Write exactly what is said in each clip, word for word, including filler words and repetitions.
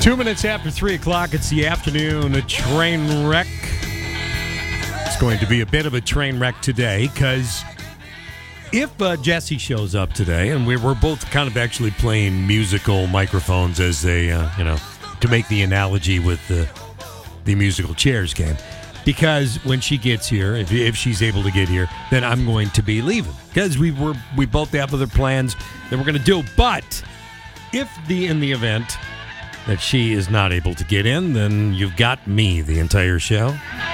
Two minutes after three o'clock, it's the afternoon, a train wreck. It's going to be a bit of a train wreck today because if uh, Jesse shows up today, and we, we're both kind of actually playing musical microphones as they, uh, you know, to make the analogy with the, the musical chairs game. Because when she gets here, if, if she's able to get here, then I'm going to be leaving. Because we were we both have other plans that we're going to do. But if the in the event that she is not able to get in, then you've got me the entire show.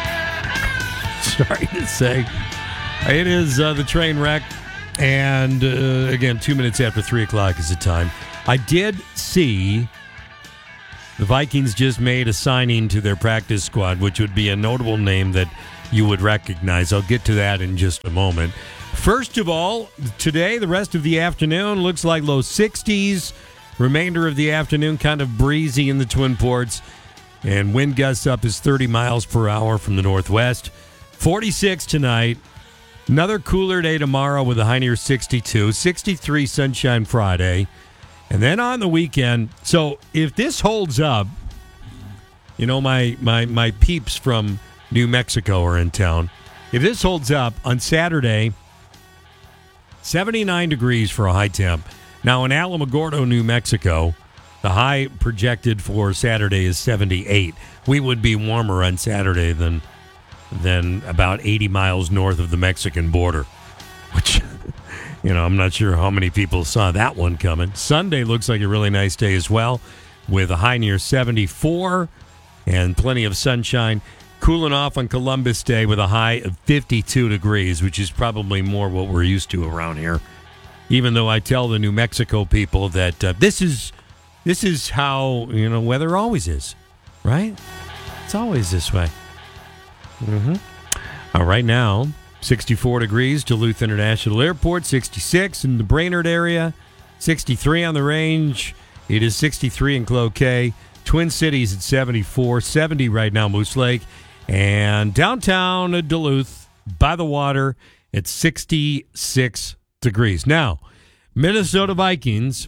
Sorry to say. It is uh, the train wreck. And uh, again, two minutes after three o'clock is the time. I did see the Vikings just made a signing to their practice squad, which would be a notable name that you would recognize. I'll get to that in just a moment. First of all, today, the rest of the afternoon looks like low sixties. Remainder of the afternoon, kind of breezy in the Twin Ports. And wind gusts up is thirty miles per hour from the northwest. forty-six tonight. Another cooler day tomorrow with a high near sixty-two. sixty-three Sunshine Friday. And then on the weekend, so if this holds up, you know, my, my, my peeps from New Mexico are in town. If this holds up, on Saturday, seventy-nine degrees for a high temp. Now, in Alamogordo, New Mexico, the high projected for Saturday is seventy-eight. We would be warmer on Saturday than than about eighty miles north of the Mexican border, which, you know, I'm not sure how many people saw that one coming. Sunday looks like a really nice day as well, with a high near seventy-four and plenty of sunshine. Cooling off on Columbus Day with a high of fifty-two degrees, which is probably more what we're used to around here. Even though I tell the New Mexico people that uh, this is this is how, you know, weather always is, right? It's always this way. Mm-hmm. Uh, right now, sixty-four degrees, Duluth International Airport, sixty-six in the Brainerd area, sixty-three on the range. It is sixty-three in Cloquet. Twin Cities at seventy-four, seventy right now, Moose Lake. And downtown Duluth, by the water, at sixty-six degrees. Now, Minnesota Vikings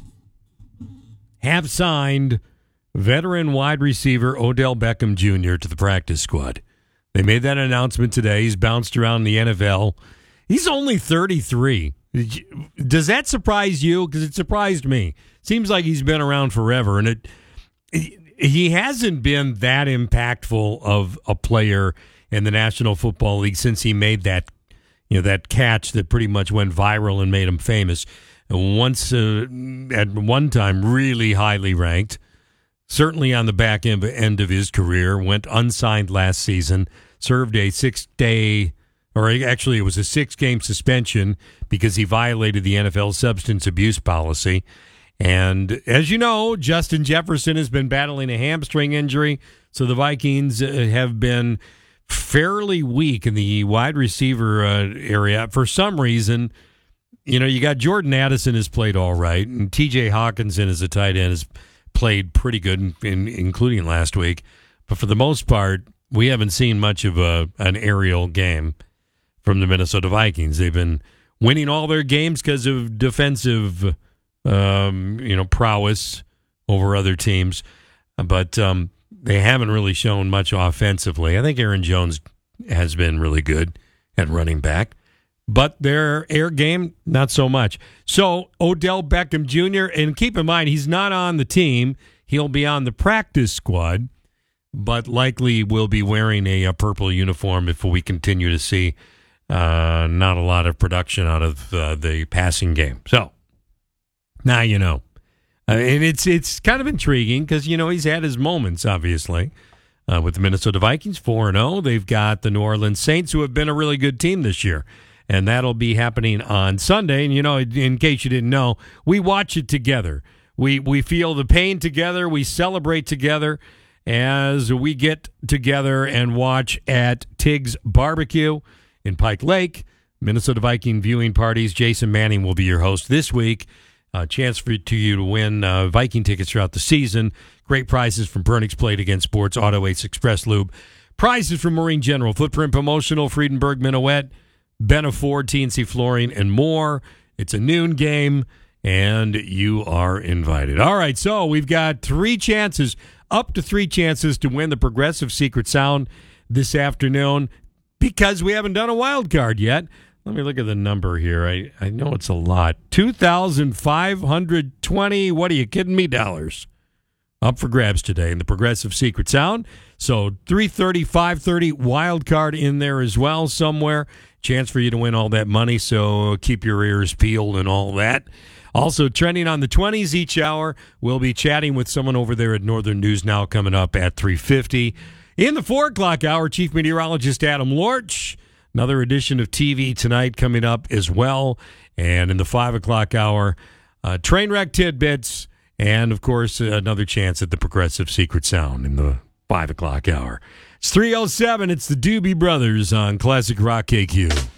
have signed veteran wide receiver Odell Beckham Junior to the practice squad. They made that announcement today. He's bounced around the N F L. He's only thirty-three. Does that surprise you? Because it surprised me. Seems like he's been around forever, and it he hasn't been that impactful of a player in the National Football League since he made that You know, that catch that pretty much went viral and made him famous. And once, uh, at one time, really highly ranked, certainly on the back end end of his career, went unsigned last season, served a six-day, or actually it was a six-game suspension because he violated the N F L substance abuse policy. And as you know, Justin Jefferson has been battling a hamstring injury, so the Vikings uh, have been fairly weak in the wide receiver uh, area. For some reason, you know, you got Jordan Addison has played all right, and T J Hawkinson as a tight end has played pretty good, in, in, including last week. But for the most part, we haven't seen much of a an aerial game from the Minnesota Vikings. They've been winning all their games because of defensive, um, you know, prowess over other teams. But um, they haven't really shown much offensively. I think Aaron Jones has been really good at running back, but their air game, not so much. So Odell Beckham Junior, and keep in mind, he's not on the team. He'll be on the practice squad, but likely will be wearing a, a purple uniform if we continue to see uh, not a lot of production out of uh, the passing game. So now you know. Uh, and it's it's kind of intriguing because, you know, he's had his moments, obviously, uh, with the Minnesota Vikings, four and oh. They've got the New Orleans Saints, who have been a really good team this year. And that'll be happening on Sunday. And, you know, in case you didn't know, we watch it together. We, we feel the pain together. We celebrate together as we get together and watch at Tig's Barbecue in Pike Lake. Minnesota Viking viewing parties. Jason Manning will be your host this week. A chance for to you to win uh, Viking tickets throughout the season. Great prizes from Pernix Plate Against Sports, Auto Ace Express Lube. Prizes from Marine General, Footprint Promotional, Friedenberg Minuet, Benna Ford, T N C Flooring, and more. It's a noon game, and you are invited. All right, so we've got three chances. up to three chances to win the Progressive Secret Sound this afternoon because we haven't done a wild card yet. Let me look at the number here. I, I know it's a lot. two thousand five hundred twenty, what are you kidding me, dollars up for grabs today in the Progressive Secret Sound. So three thirty, five thirty, wild card in there as well somewhere. Chance for you to win all that money, so keep your ears peeled and all that. Also trending on the twenties each hour, we'll be chatting with someone over there at Northern News Now coming up at three fifty. In the four o'clock hour, Chief Meteorologist Adam Lorch. Another edition of T V Tonight coming up as well. And in the five o'clock hour, uh, train wreck tidbits. And, of course, another chance at the Progressive Secret Sound in the five o'clock hour. It's three oh seven. It's the Doobie Brothers on Classic Rock K Q.